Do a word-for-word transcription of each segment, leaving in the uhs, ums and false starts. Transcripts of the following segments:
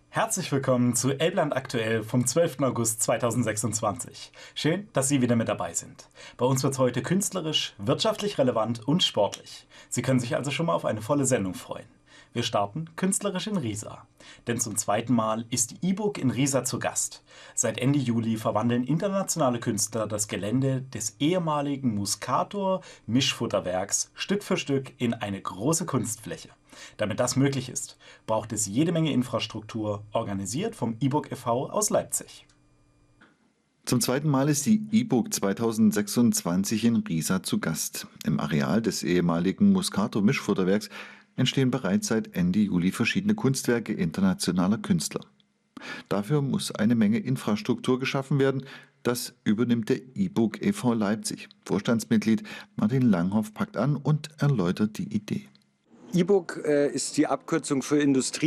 Herzlich willkommen zu Elbland aktuell vom zwölften August zweitausendsechsundzwanzig. Schön, dass Sie wieder mit dabei sind. Bei uns wird es heute künstlerisch, wirtschaftlich relevant und sportlich. Sie können sich also schon mal auf eine volle Sendung freuen. Wir starten künstlerisch in Riesa. Denn zum zweiten Mal ist die E-Book in Riesa zu Gast. Seit Ende Juli verwandeln internationale Künstler das Gelände des ehemaligen Muscator Mischfutterwerks Stück für Stück in eine große Kunstfläche. Damit das möglich ist, braucht es jede Menge Infrastruktur, organisiert vom E-Book e V aus Leipzig. Zum zweiten Mal ist die E-Book zweitausendsechsundzwanzig in Riesa zu Gast. Im Areal des ehemaligen Muscator Mischfutterwerks entstehen bereits seit Ende Juli verschiedene Kunstwerke internationaler Künstler. Dafür muss eine Menge Infrastruktur geschaffen werden. Das übernimmt der E-Book e V Leipzig. Vorstandsmitglied Martin Langhoff packt an und erläutert die Idee. E-Book äh, ist die Abkürzung für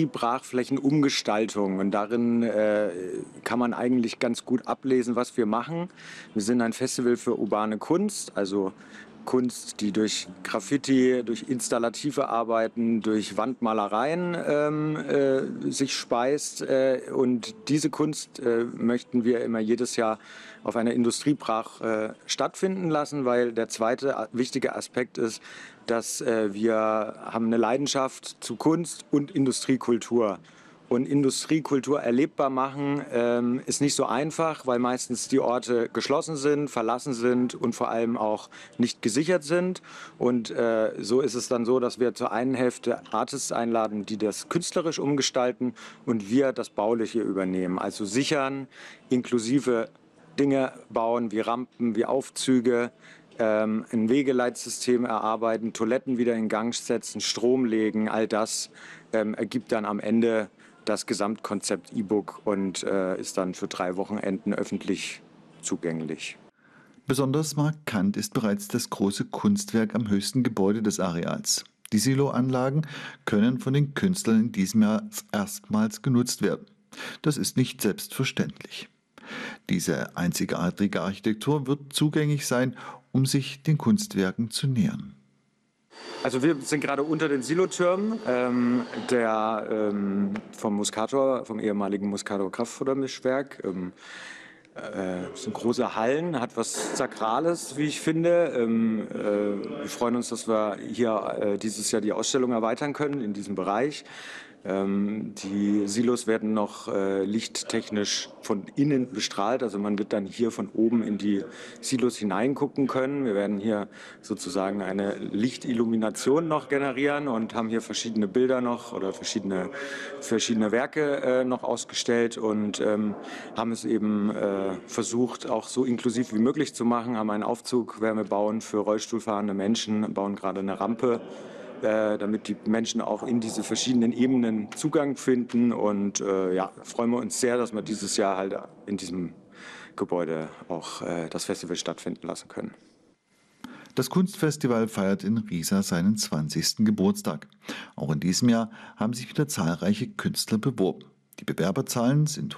Industriebrachflächenumgestaltung und darin äh, kann man eigentlich ganz gut ablesen, was wir machen. Wir sind ein Festival für urbane Kunst, also Kunst, die durch Graffiti, durch installative Arbeiten, durch Wandmalereien ähm, äh, sich speist. Äh, und diese Kunst äh, möchten wir immer jedes Jahr auf einer Industriebrach äh, stattfinden lassen, weil der zweite wichtige Aspekt ist, dass äh, wir haben eine Leidenschaft zu Kunst und Industriekultur. Und Industriekultur erlebbar machen ähm, ist nicht so einfach, weil meistens die Orte geschlossen sind, verlassen sind und vor allem auch nicht gesichert sind. Und äh, so ist es dann so, dass wir zur einen Hälfte Artists einladen, die das künstlerisch umgestalten und wir das Bauliche übernehmen. Also sichern, inklusive Dinge bauen wie Rampen, wie Aufzüge, ähm, ein Wegeleitsystem erarbeiten, Toiletten wieder in Gang setzen, Strom legen. All das ähm, ergibt dann am Ende das Gesamtkonzept E-Book und äh, ist dann für drei Wochenenden öffentlich zugänglich. Besonders markant ist bereits das große Kunstwerk am höchsten Gebäude des Areals. Die Silo-Anlagen können von den Künstlern in diesem Jahr erstmals genutzt werden. Das ist nicht selbstverständlich. Diese einzigartige Architektur wird zugänglich sein, um sich den Kunstwerken zu nähern. Also wir sind gerade unter den Silotürmen, ähm, der ähm, vom Muscator, vom ehemaligen Muscator Kraftfuttermischwerk. Ähm, äh, das sind große Hallen, hat was Sakrales, wie ich finde. Ähm, äh, wir freuen uns, dass wir hier äh, dieses Jahr die Ausstellung erweitern können in diesem Bereich. Ähm, die Silos werden noch äh, lichttechnisch von innen bestrahlt, also man wird dann hier von oben in die Silos hineingucken können. Wir werden hier sozusagen eine Lichtillumination noch generieren und haben hier verschiedene Bilder noch oder verschiedene, verschiedene Werke äh, noch ausgestellt und ähm, haben es eben äh, versucht, auch so inklusiv wie möglich zu machen, haben einen Aufzug, werden wir bauen für Rollstuhlfahrende Menschen, bauen gerade eine Rampe, damit die Menschen auch in diese verschiedenen Ebenen Zugang finden. Und äh, ja, freuen wir uns sehr, dass wir dieses Jahr halt in diesem Gebäude auch äh, das Festival stattfinden lassen können. Das Kunstfestival feiert in Riesa seinen zwanzigsten Geburtstag. Auch in diesem Jahr haben sich wieder zahlreiche Künstler beworben. Die Bewerberzahlen sind